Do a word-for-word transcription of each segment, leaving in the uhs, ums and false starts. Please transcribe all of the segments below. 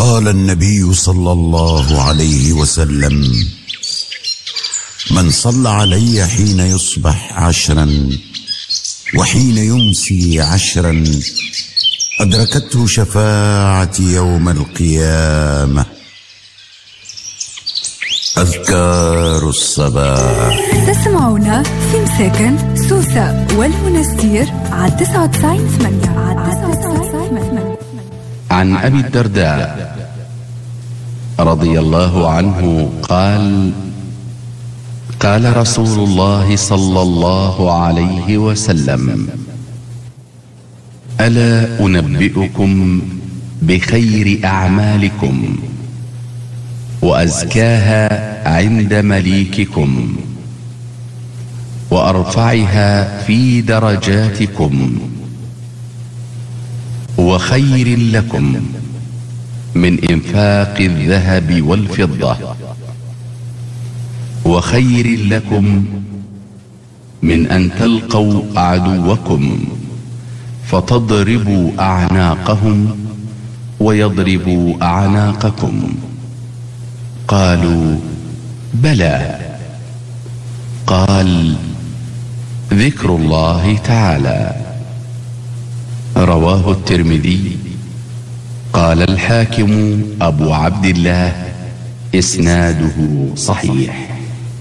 قال النبي صلى الله عليه وسلم: من صلى علي حين يصبح عشرا وحين يمسي عشرا أدركته شفاعتي يوم القيامة. أذكار الصباح. تسمعونا في مساكن سوسة والمنستير على تسعة وتسعين ثمانية. عن أبي الدرداء رضي الله عنه قال: قال رسول الله صلى الله عليه وسلم: ألا أنبئكم بخير أعمالكم وأزكاها عند مليككم وأرفعها في درجاتكم وخير لكم من إنفاق الذهب والفضة وخير لكم من أن تلقوا عدوكم فتضربوا أعناقهم ويضربوا أعناقكم؟ قالوا: بلى. قال: ذكر الله تعالى. رواه الترمذي. قال الحاكم أبو عبد الله: إسناده صحيح.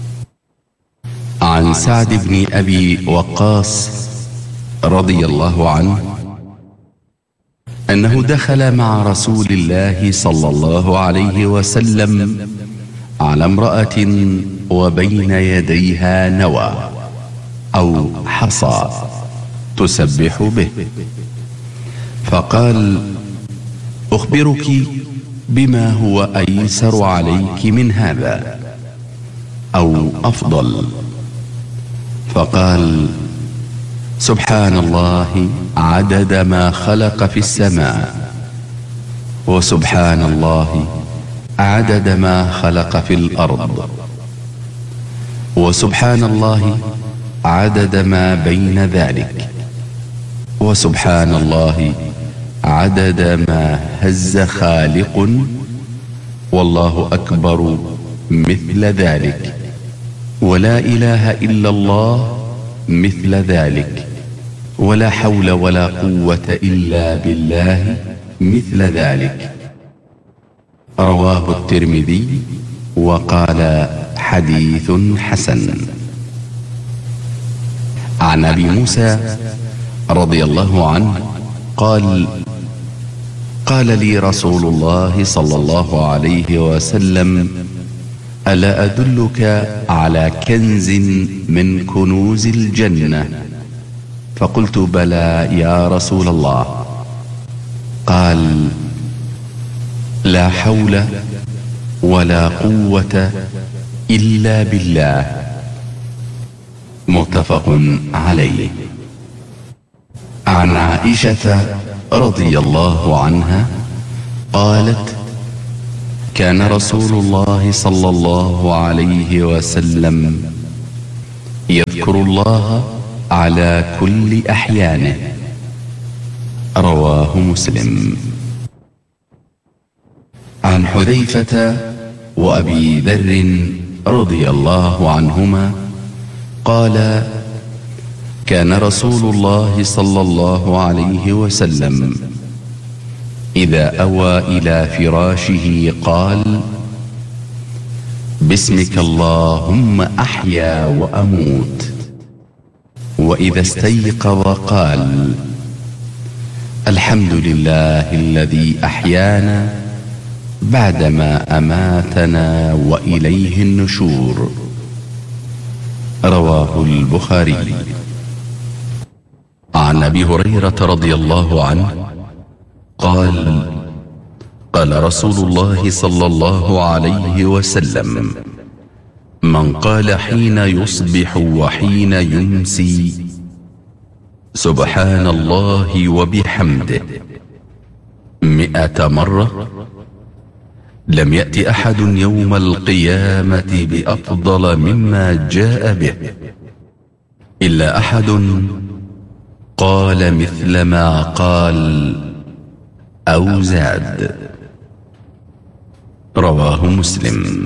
عن سعد بن أبي وقاص رضي الله عنه أنه دخل مع رسول الله صلى الله عليه وسلم على امرأة وبين يديها نوى أو حصى تسبح به، فقال: أخبرك بما هو أيسر عليك من هذا أو أفضل؟ فقال: سبحان الله عدد ما خلق في السماء، وسبحان الله عدد ما خلق في الأرض، وسبحان الله عدد ما بين ذلك، وسبحان الله عدد ما هز خالق، والله أكبر مثل ذلك، ولا إله إلا الله مثل ذلك، ولا حول ولا قوة إلا بالله مثل ذلك. رواه الترمذي وقال: حديث حسن. عن أبي موسى رضي الله عنه قال: قال لي رسول الله صلى الله عليه وسلم: ألا أدلك على كنز من كنوز الجنة؟ فقلت: بلى يا رسول الله. قال: لا حول ولا قوة إلا بالله. متفق عليه. عن عائشة رضي الله عنها قالت: كان رسول الله صلى الله عليه وسلم يذكر الله على كل أحيانه. رواه مسلم. عن حذيفة وأبي ذر رضي الله عنهما قال: كان رسول الله صلى الله عليه وسلم إذا أوى إلى فراشه قال: باسمك اللهم أحيا وأموت. وإذا استيقظ قال: الحمد لله الذي أحيانا بعدما أماتنا وإليه النشور. رواه البخاري. عن أبي هريرة رضي الله عنه قال: قال رسول الله صلى الله عليه وسلم: من قال حين يصبح وحين يمسي سبحان الله وبحمده مئة مرة لم يأت أحد يوم القيامة بأفضل مما جاء به إلا أحد قال مثل ما قال أو زاد. رواه مسلم.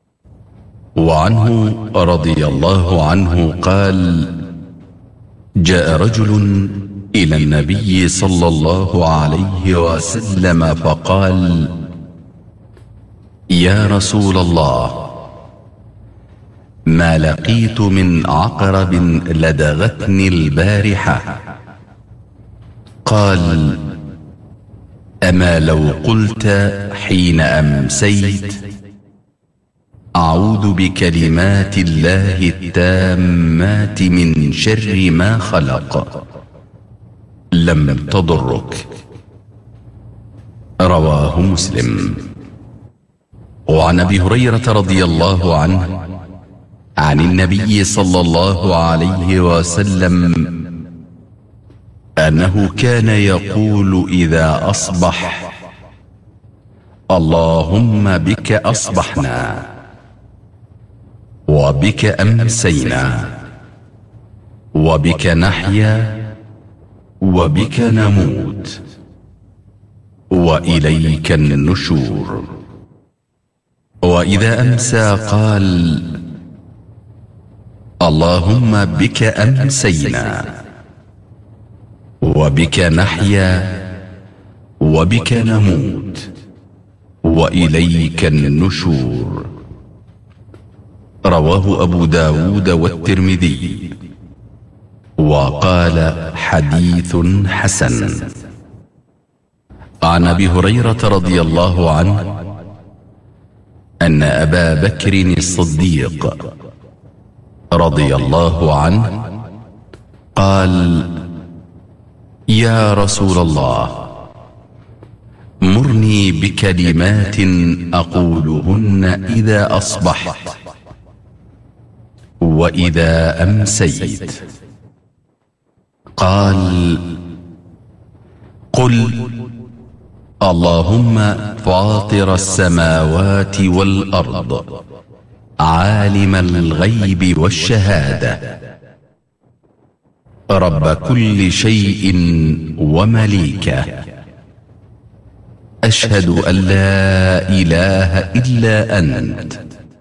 وعنه رضي الله عنه قال: جاء رجل إلى النبي صلى الله عليه وسلم فقال: يا رسول الله، ما لقيت من عقرب لدغتني البارحة. قال: أما لو قلت حين أمسيت: أعوذ بكلمات الله التامات من شر ما خلق، لم تضرك. رواه مسلم. وعن أبي هريرة رضي الله عنه عن النبي صلى الله عليه وسلم أنه كان يقول إذا أصبح: اللهم بك أصبحنا، وبك أمسينا، وبك نحيا، وبك نموت، وإليك النشور. وإذا أمسى قال: اللهم بك أمسينا، وبك نحيا، وبك نموت، وإليك النشور. رواه أبو داود والترمذي، وقال: حديث حسن. عن أبي هريرة رضي الله عنه أن أبا بكر الصديق رضي الله عنه قال: يا رسول الله، مرني بكلمات أقولهن إذا أصبحت وإذا أمسيت. قال: قل: اللهم فاطر السماوات والأرض، عالم الغيب والشهادة، رب كل شيء ومليكه، أشهد أن لا إله إلا أنت،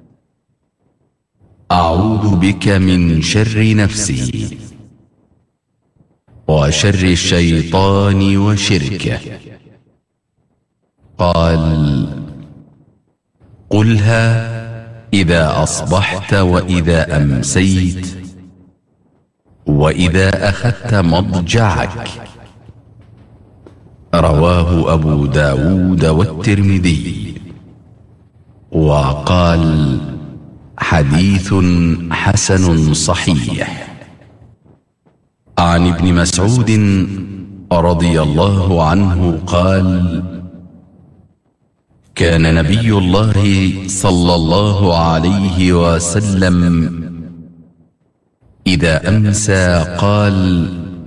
أعوذ بك من شر نفسي وشر الشيطان وشركه. قال: قلها إذا أصبحت وإذا أمسيت وإذا أخذت مضجعك. رواه أبو داود والترمذي، وقال: حديث حسن صحيح. عن ابن مسعود رضي الله عنه قال: كان نبي الله صلى الله عليه وسلم إذا أمسى قال: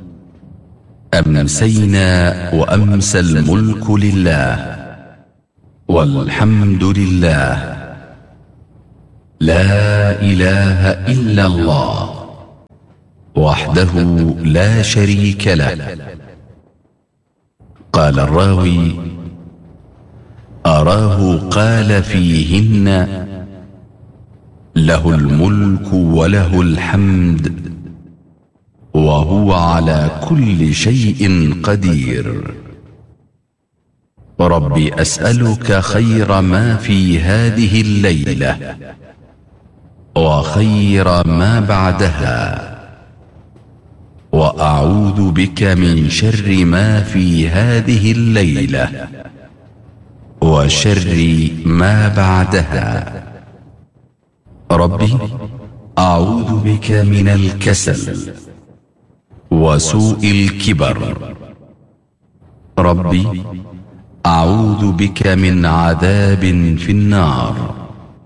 أمسينا وأمسى الملك لله، والحمد لله، لا إله إلا الله، وحده لا شريك له. قال الراوي: أراه قال فيهن: له الملك وله الحمد وهو على كل شيء قدير. ربي أسألك خير ما في هذه الليلة وخير ما بعدها، وأعوذ بك من شر ما في هذه الليلة وشر ما بعدها. ربي أعوذ بك من الكسل وسوء الكبر. ربي أعوذ بك من عذاب في النار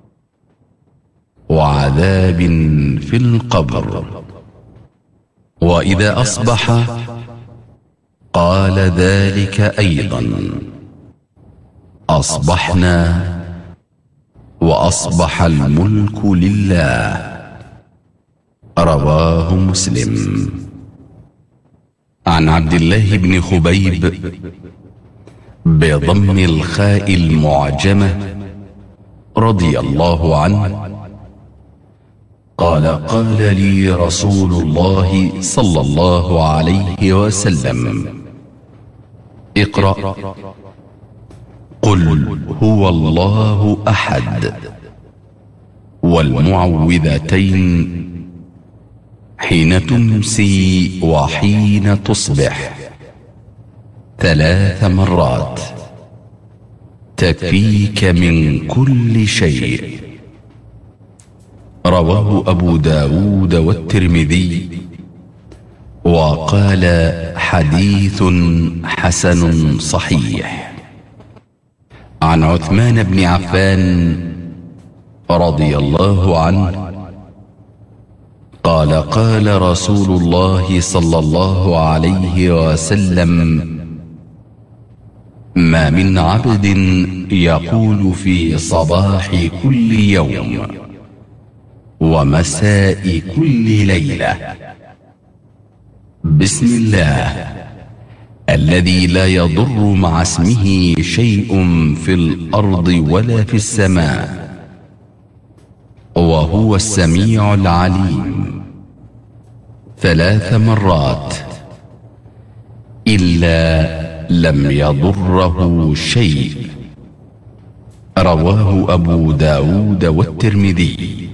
وعذاب في القبر. وإذا أصبح قال ذلك أيضا: أصبحنا وأصبح الملك لله. رواه مسلم. عن عبد الله بن خبيب بضم الخاء المعجمة رضي الله عنه قال قال لي رسول الله صلى الله عليه وسلم: اقرأ قل هو الله أحد والمعوذتين حين تمسي وحين تصبح ثلاث مرات تكفيك من كل شيء. رواه أبو داود والترمذي وقال حديث حسن صحيح. عن عثمان بن عفان رضي الله عنه قال قال رسول الله صلى الله عليه وسلم: ما من عبد يقول في صباح كل يوم ومساء كل ليلة: بسم الله الذي لا يضر مع اسمه شيء في الأرض ولا في السماء وهو السميع العليم ثلاث مرات إلا لم يضره شيء. رواه أبو داود والترمذي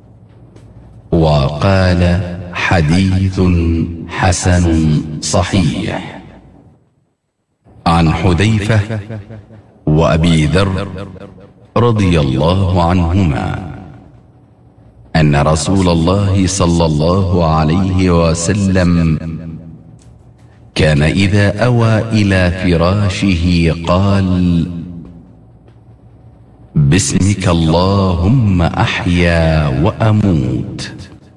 وقال حديث حسن صحيح. عن حذيفة وأبي ذر رضي الله عنهما أن رسول الله صلى الله عليه وسلم كان إذا أوى إلى فراشه قال: باسمك اللهم أحيا وأموت.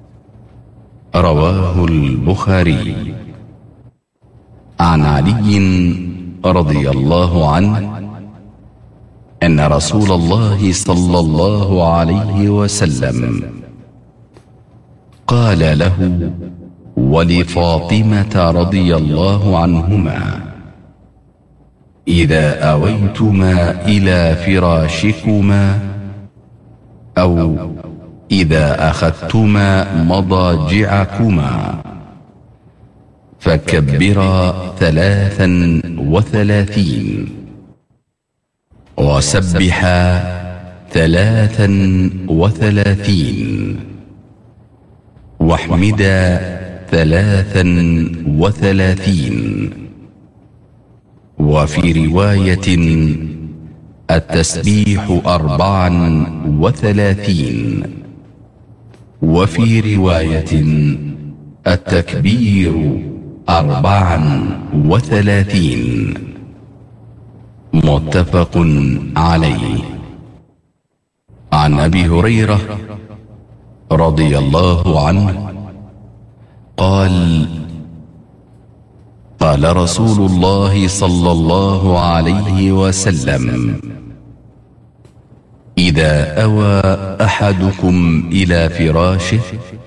رواه البخاري. عن علي رضي الله عنه أن رسول الله صلى الله عليه وسلم قال له ولفاطمة رضي الله عنهما: إذا أويتما إلى فراشكما أو إذا أخذتما مضاجعكما فكبرا ثلاثا وثلاثين وسبحا ثلاثا وثلاثين واحمدا ثلاثا وثلاثين. وفي رواية التسبيح أربعا وثلاثين. وفي رواية التكبير أربعا وثلاثين. متفق عليه. عن أبي هريرة رضي الله عنه قال قال رسول الله صلى الله عليه وسلم: إذا أوى أحدكم إلى فراشه